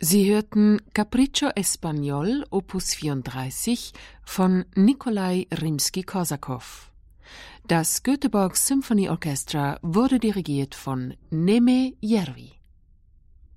Sie hörten Capriccio Espagnol, Opus 34 von Nikolai Rimski-Korsakow. Das Göteborg Symphony Orchestra wurde dirigiert von Neme Järvi.